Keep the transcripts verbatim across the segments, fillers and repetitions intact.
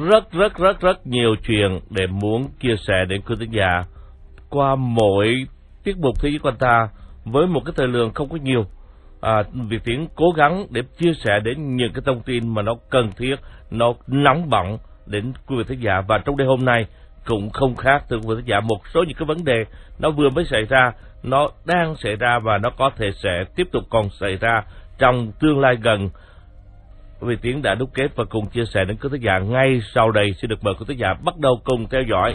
rất rất rất rất nhiều chuyện để muốn chia sẻ đến quý thính giả qua mỗi tiết mục Thế giới quanh ta với một cái thời lượng không có nhiều. À, Việt Tiến cố gắng để chia sẻ đến những cái thông tin mà nó cần thiết, nó nóng bỏng đến quý vị thính giả. Và trong đêm hôm nay cũng không khác, thưa quý vị thính giả, một số những cái vấn đề nó vừa mới xảy ra, nó đang xảy ra và nó có thể sẽ tiếp tục còn xảy ra trong tương lai gần. Việt Tiến đã đúc kết và cùng chia sẻ đến quý thính giả ngay sau đây. Xin được mời quý thính giả bắt đầu cùng theo dõi.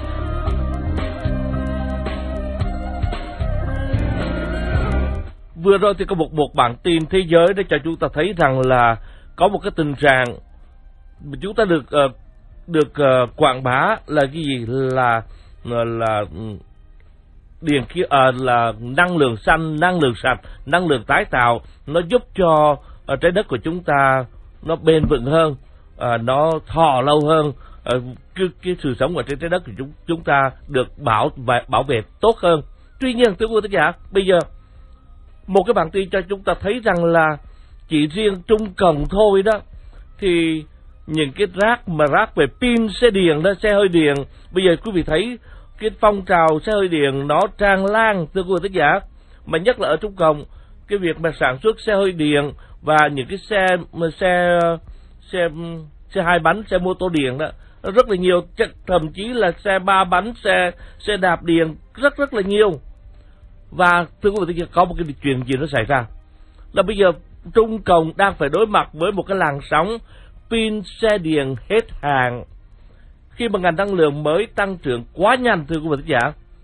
Vừa rồi thì có một một bản tin thế giới để cho chúng ta thấy rằng là có một cái tình trạng chúng ta được uh, được uh, quảng bá là cái gì, là là điện khí uh, là năng lượng xanh, năng lượng sạch, năng lượng tái tạo, nó giúp cho uh, trái đất của chúng ta nó bền vững hơn, uh, nó thọ lâu hơn, uh, cái, cái sự sống ở trên trái đất của chúng chúng ta được bảo vệ bảo vệ tốt hơn. Tuy nhiên thưa quý vị giả, bây giờ một cái bản tin cho chúng ta thấy rằng là chỉ riêng Trung Cộng thôi đó, thì những cái rác mà rác về pin xe điện đó, xe hơi điện, bây giờ quý vị thấy cái phong trào xe hơi điện nó tràn lan thưa quý vị giả, mà nhất là ở Trung Cộng, cái việc mà sản xuất xe hơi điện và những cái xe xe xe xe hai bánh, xe mô tô điện đó rất là nhiều, thậm chí là xe ba bánh, xe xe đạp điện rất rất là nhiều. Và thưa quý vị, có một cái chuyện gì nó xảy ra là bây giờ Trung Cộng đang phải đối mặt với một cái làn sóng pin xe điện hết hàng khi mà ngành năng lượng mới tăng trưởng quá nhanh. Thưa quý vị giả,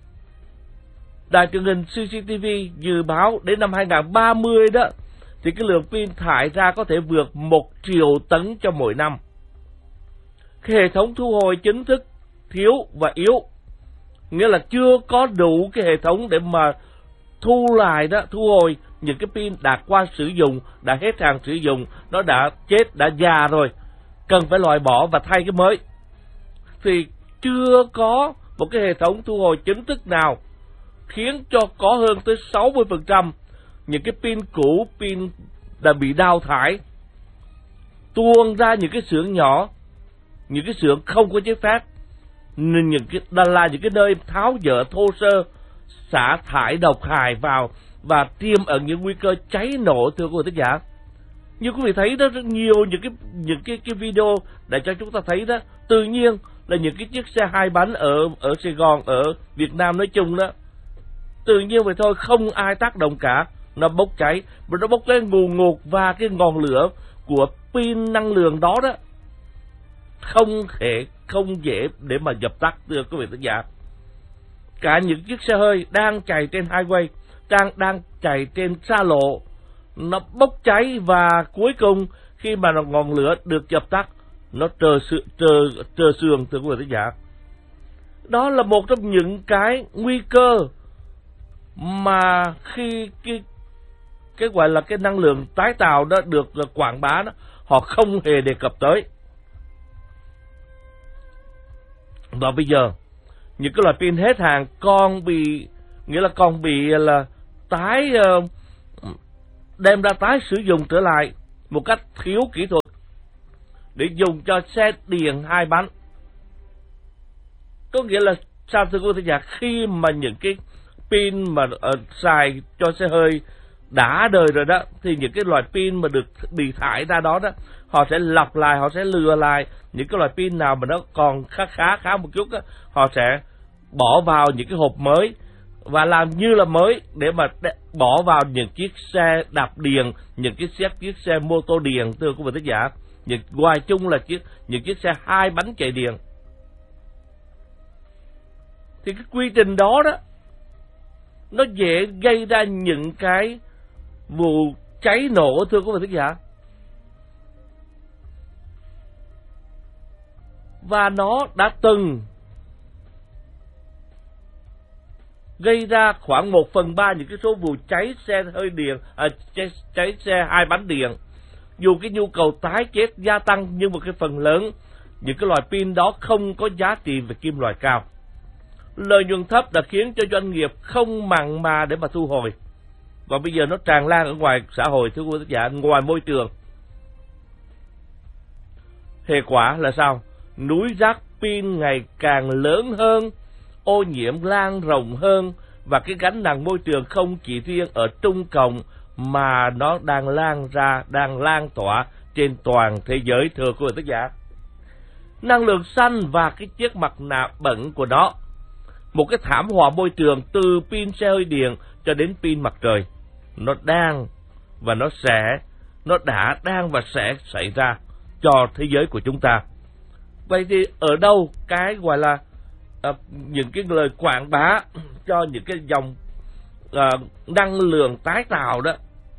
đài truyền hình xê xê tê vê dự báo đến năm hai không ba mươi đó thì cái lượng pin thải ra có thể vượt một triệu tấn cho mỗi năm. Cái hệ thống thu hồi chính thức thiếu và yếu, nghĩa là chưa có đủ cái hệ thống để mà thu lại đó, thu hồi những cái pin đã qua sử dụng, đã hết hàng sử dụng, nó đã chết, đã già rồi, cần phải loại bỏ và thay cái mới. Thì chưa có một cái hệ thống thu hồi chính thức nào khiến cho có hơn tới sáu mươi phần trăm những cái pin cũ, pin đã bị đào thải tuôn ra những cái xưởng nhỏ, những cái xưởng không có giấy phép, nên những cái đó là những cái nơi tháo dỡ thô sơ, xả thải độc hại vào và tiềm ẩn những nguy cơ cháy nổ. Thưa quý vị thính giả, như quý vị thấy đó, rất nhiều những cái những cái cái video để cho chúng ta thấy đó, tự nhiên là những cái chiếc xe hai bánh ở ở Sài Gòn, ở Việt Nam nói chung đó, tự nhiên vậy thôi, không ai tác động cả, nó bốc cháy, và nó bốc cháy ngùn ngụt, và cái ngọn lửa của pin năng lượng đó đó không thể không dễ để mà dập tắt. Thưa quý vị thính giả, cả những chiếc xe hơi đang chạy trên highway, đang đang chạy trên xa lộ, nó bốc cháy, và cuối cùng khi mà ngọn lửa được dập tắt, nó trơ sự trơ trơ xương. Thưa quý vị thính giả, đó là một trong những cái nguy cơ mà khi cái cái gọi là cái năng lượng tái tạo đó được quảng bá đó, họ không hề đề cập tới. Và bây giờ những cái loại pin hết hàng còn bị, nghĩa là còn bị là tái uh, đem ra tái sử dụng trở lại một cách thiếu kỹ thuật để dùng cho xe điện hai bánh. Có nghĩa là sao thưa quý vị giả, khi mà những cái pin mà uh, xài cho xe hơi đã đời rồi đó, thì những cái loại pin mà được bị thải ra đó đó, họ sẽ lọc lại, họ sẽ lừa lại những cái loại pin nào mà nó còn khá khá khá một chút đó, họ sẽ bỏ vào những cái hộp mới và làm như là mới để mà bỏ vào những chiếc xe đạp điện, những cái chiếc chiếc xe mô tô điện. Thưa quý vị thính giả, những ngoài chung là chiếc những chiếc xe hai bánh chạy điện. Thì cái quy trình đó đó nó dễ gây ra những cái vụ cháy nổ. Thưa quý vị thính giả, và nó đã từng gây ra khoảng một phần ba những cái số vụ cháy xe hơi điện, à, cháy, cháy xe hai bánh điện. Dù cái nhu cầu tái chế gia tăng, nhưng một cái phần lớn những cái loại pin đó không có giá trị về kim loại cao. Lợi nhuận thấp đã khiến cho doanh nghiệp không mặn mà để mà thu hồi, và bây giờ nó tràn lan ở ngoài xã hội, thưa quý vị giả, ngoài môi trường. Hệ quả là sao? núi rác pin ngày càng lớn hơn, ô nhiễm lan rộng hơn, và cái gánh nặng môi trường không chỉ riêng ở Trung Cộng mà nó đang lan ra, đang lan tỏa trên toàn thế giới, thưa quý vị tác giả. Năng lượng xanh và cái chiếc mặt nạ bẩn của nó, một cái thảm họa môi trường từ pin xe hơi điện cho đến pin mặt trời, nó đang và nó sẽ, nó đã, đang và sẽ xảy ra cho thế giới của chúng ta. Vậy thì ở đâu cái gọi là uh, những cái lời quảng bá cho những cái dòng uh, năng lượng tái tạo đó,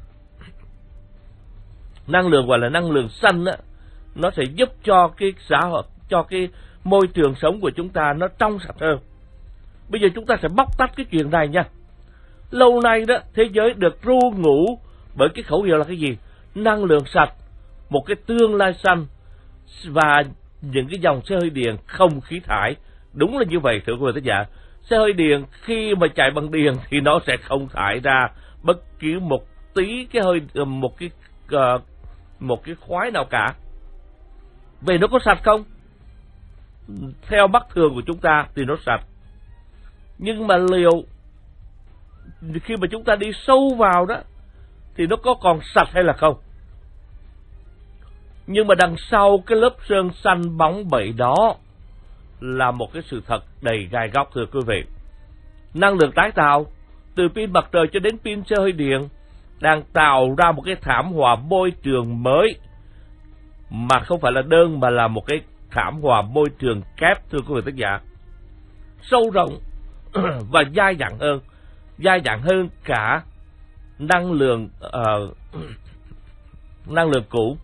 năng lượng gọi là năng lượng xanh đó, nó sẽ giúp cho cái xã hội, cho cái môi trường sống của chúng ta nó trong sạch hơn. Bây giờ chúng ta sẽ bóc tách cái chuyện này nha. Lâu nay đó, thế giới được ru ngủ bởi cái khẩu hiệu là cái gì? Năng lượng sạch, một cái tương lai xanh và những cái dòng xe hơi điện không khí thải. Đúng là như vậy, thưa quý vị khán giả. Xe hơi điện khi mà chạy bằng điện thì nó sẽ không thải ra bất cứ một tí cái hơi, một cái uh, một cái khói nào cả. Vậy nó có sạch không? Theo mắt thường của chúng ta thì nó sạch. Nhưng mà liệu khi mà chúng ta đi sâu vào đó thì nó có còn sạch hay là không? Nhưng mà đằng sau cái lớp sơn xanh bóng bẩy đó là một cái sự thật đầy gai góc, thưa quý vị. Năng lượng tái tạo từ pin mặt trời cho đến pin xe hơi điện đang tạo ra một cái thảm họa môi trường mới, mà không phải là đơn mà là một cái thảm họa môi trường kép, thưa quý vị tác giả, sâu rộng và dai dẳng hơn, dai dẳng hơn cả năng lượng uh, năng lượng cũ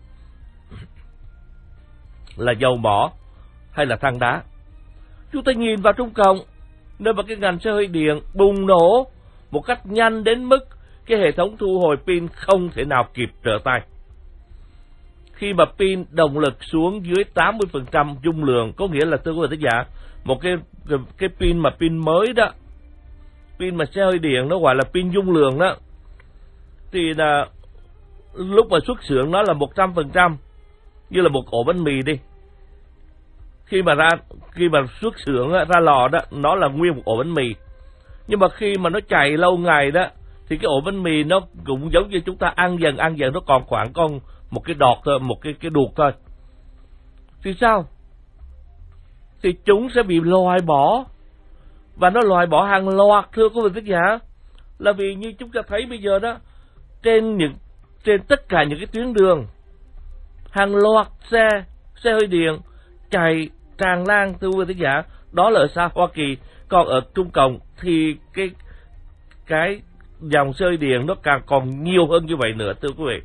là dầu mỏ hay là than đá. Chúng ta nhìn vào Trung Cộng, nơi mà cái ngành xe hơi điện bùng nổ một cách nhanh đến mức cái hệ thống thu hồi pin không thể nào kịp trở tay. Khi mà pin động lực xuống dưới tám mươi phần trăm dung lượng, có nghĩa là, thưa quý vị tác giả, một cái cái pin mà pin mới đó, pin mà xe hơi điện nó gọi là pin dung lượng đó, thì là lúc mà xuất xưởng nó là một trăm phần trăm, như là một ổ bánh mì đi. Khi mà ra khi mà xuất xưởng ra lò đó, nó là nguyên một ổ bánh mì. Nhưng mà khi mà nó chạy lâu ngày đó thì cái ổ bánh mì nó cũng giống như chúng ta ăn dần ăn dần, nó còn khoảng con một cái đọt thôi, một cái cái đuột thôi. Thì sao? Thì chúng sẽ bị loại bỏ, và nó loại bỏ hàng loạt, thưa quý vị khán giả. Là vì như chúng ta thấy bây giờ đó, trên những trên tất cả những cái tuyến đường, hàng loạt xe xe hơi điện chạy tràn lan, thưa quý vị khán giả. Đó là ở xa Hoa Kỳ. Còn ở Trung Cộng thì cái cái dòng xe hơi điện nó càng còn nhiều hơn như vậy nữa, thưa quý vị.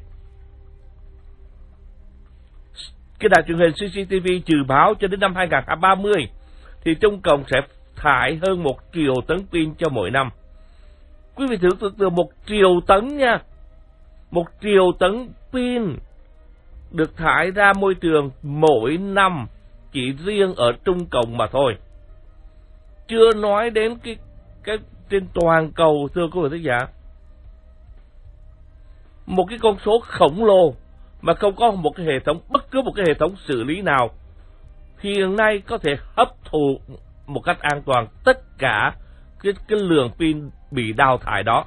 Cái đài truyền hình xê xê tê vê dự báo cho đến năm hai không ba không thì Trung Cộng sẽ thải hơn một triệu tấn pin cho mỗi năm. Quý vị tưởng tượng một triệu tấn nha, một triệu tấn pin được thải ra môi trường mỗi năm chỉ riêng ở Trung Cộng mà thôi. Chưa nói đến cái cái trên toàn cầu, thưa quý vị khán giả. Một cái con số khổng lồ mà không có một cái hệ thống, bất cứ một cái hệ thống xử lý nào hiện nay có thể hấp thụ một cách an toàn tất cả cái, cái lượng pin bị đào thải đó.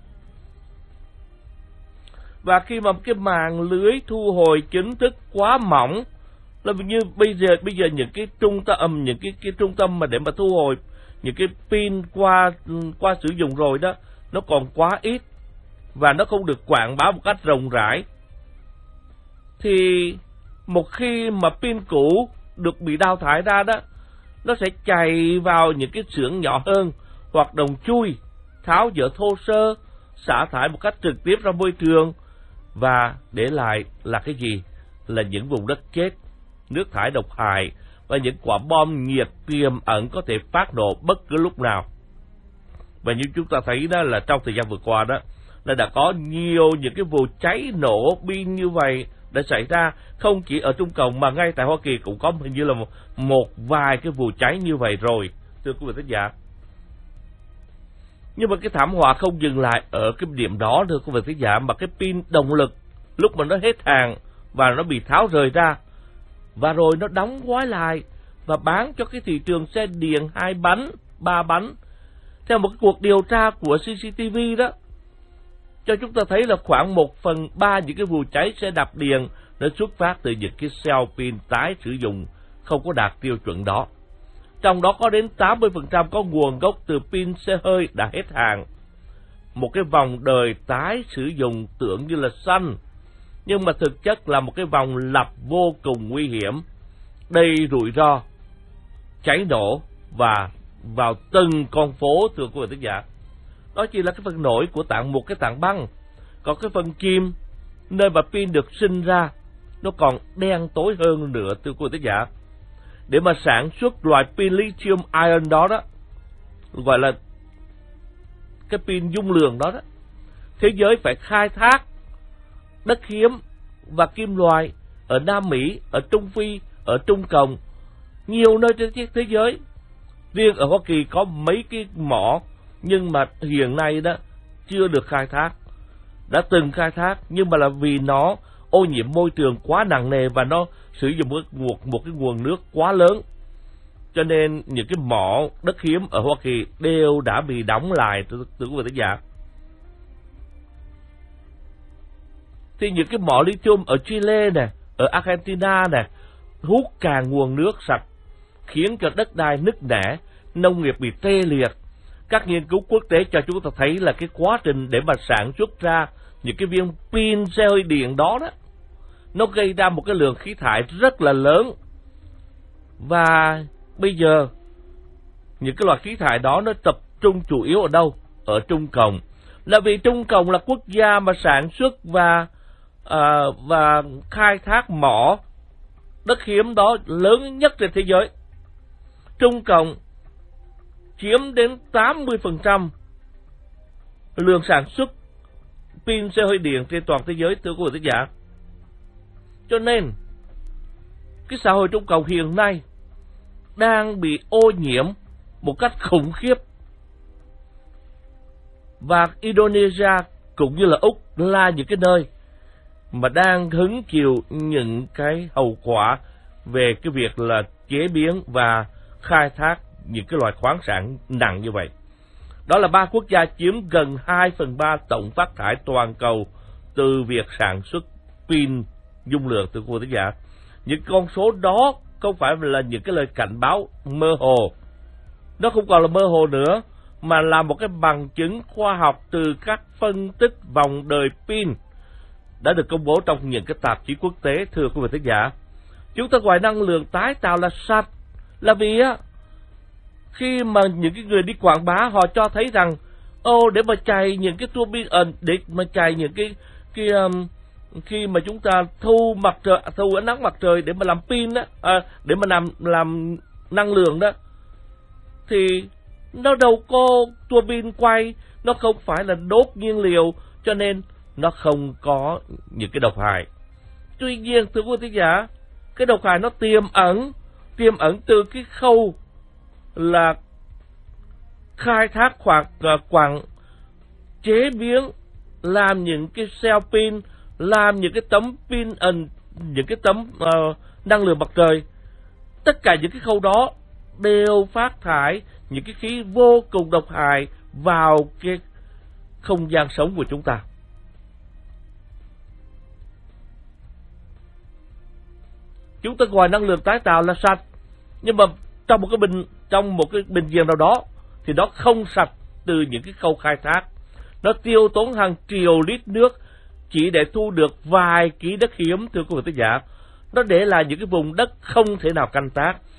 Và khi mà cái màng lưới thu hồi chính thức quá mỏng, là như bây giờ bây giờ những cái trung tâm những cái cái trung tâm mà để mà thu hồi những cái pin qua qua sử dụng rồi đó, nó còn quá ít và nó không được quảng bá một cách rộng rãi. Thì một khi mà pin cũ được bị đào thải ra đó, nó sẽ chạy vào những cái xưởng nhỏ hơn, hoạt động chui, tháo dỡ thô sơ, xả thải một cách trực tiếp ra môi trường, và để lại là cái gì? Là những vùng đất chết, nước thải độc hại và những quả bom nhiệt tiềm ẩn có thể phát nổ bất cứ lúc nào. Và như chúng ta thấy đó là trong thời gian vừa qua đó, là đã có nhiều những cái vụ cháy nổ pin như vậy đã xảy ra, không chỉ ở Trung Cộng mà ngay tại Hoa Kỳ cũng có hình như là một, một vài cái vụ cháy như vậy rồi, thưa quý vị khán giả. Nhưng mà cái thảm họa không dừng lại ở cái điểm đó, thưa quý vị khán giả, mà cái pin động lực lúc mà nó hết hàng và nó bị tháo rời ra, và rồi nó đóng gói lại và bán cho cái thị trường xe điện hai bánh, ba bánh. Theo một cái cuộc điều tra của xê xê tê vê đó, cho chúng ta thấy là khoảng một phần ba những cái vụ cháy xe đạp điện nó xuất phát từ những cái cell pin tái sử dụng không có đạt tiêu chuẩn đó. Trong đó có đến tám mươi phần trăm có nguồn gốc từ pin xe hơi đã hết hàng. Một cái vòng đời tái sử dụng tưởng như là xanh, nhưng mà thực chất là một cái vòng lặp vô cùng nguy hiểm, đầy rủi ro, cháy nổ và vào từng con phố, thưa quý vị thính giả. Đó chỉ là cái phần nổi của tảng một cái tảng băng. Còn cái phần kim, nơi mà pin được sinh ra, nó còn đen tối hơn nữa, thưa quý vị thính giả. Để mà sản xuất loại pin lithium ion đó đó, gọi là cái pin dung lượng đó đó, thế giới phải khai thác đất hiếm và kim loại ở Nam Mỹ, ở Trung Phi, ở Trung Cộng, nhiều nơi trên thế giới. Riêng ở Hoa Kỳ có mấy cái mỏ, nhưng mà hiện nay đó chưa được khai thác. Đã từng khai thác nhưng mà là vì nó ô nhiễm môi trường quá nặng nề và nó sử dụng một, một, một cái nguồn nước quá lớn, cho nên những cái mỏ đất hiếm ở Hoa Kỳ đều đã bị đóng lại, thưa quý vị thính giả. Thì những cái mỏ lithium ở Chile nè, ở Argentina nè, hút cạn nguồn nước sạch, khiến cho đất đai nứt nẻ, nông nghiệp bị tê liệt. Các nghiên cứu quốc tế cho chúng ta thấy là cái quá trình để mà sản xuất ra những cái viên pin xe hơi điện đó đó, nó gây ra một cái lượng khí thải rất là lớn. Và bây giờ những cái loại khí thải đó nó tập trung chủ yếu ở đâu? Ở Trung Cộng. Là vì Trung Cộng là quốc gia mà sản xuất và à, và khai thác mỏ đất hiếm đó lớn nhất trên thế giới. Trung Cộng chiếm đến tám mươi phần trăm lượng sản xuất pin xe hơi điện trên toàn thế giới, thưa quý vị thính giả. Cho nên cái xã hội Trung Cộng hiện nay đang bị ô nhiễm một cách khủng khiếp. Và Indonesia cũng như là Úc là những cái nơi mà đang hứng chịu những cái hậu quả về cái việc là chế biến và khai thác những cái loại khoáng sản nặng như vậy. Đó là ba quốc gia chiếm gần hai phần ba tổng phát thải toàn cầu từ việc sản xuất pin dung lượng, từ quý vị thính giả. Những con số đó không phải là những cái lời cảnh báo mơ hồ. Nó không còn là mơ hồ nữa, mà là một cái bằng chứng khoa học từ các phân tích vòng đời pin đã được công bố trong những cái tạp chí quốc tế, thưa quý vị thính giả. Chúng ta gọi năng lượng tái tạo là sạch là vì á, khi mà những cái người đi quảng bá họ cho thấy rằng ô để mà chạy những cái tua bin ẩn, để mà chạy những cái cái um, khi mà chúng ta thu mặt trời, thu ánh nắng mặt trời để mà làm pin đó, à, để mà làm làm năng lượng đó, thì nó đâu có tua bin quay, nó không phải là đốt nhiên liệu, cho nên nó không có những cái độc hại. Tuy nhiên, thưa quý vị giả, cái độc hại nó tiềm ẩn, tiềm ẩn từ cái khâu là khai thác hoặc quặng, chế biến, làm những cái cell pin, làm những cái tấm pin ẩn, những cái tấm uh, năng lượng mặt trời. Tất cả những cái khâu đó đều phát thải những cái khí vô cùng độc hại vào cái không gian sống của chúng ta. Chúng ta gọi năng lượng tái tạo là sạch, nhưng mà trong một cái bình trong một cái bình diện nào đó thì nó không sạch từ những cái khâu khai thác. Nó tiêu tốn hàng triệu lít nước chỉ để thu được vài ký đất hiếm, thưa quý vị thính giả. Nó để lại những cái vùng đất không thể nào canh tác.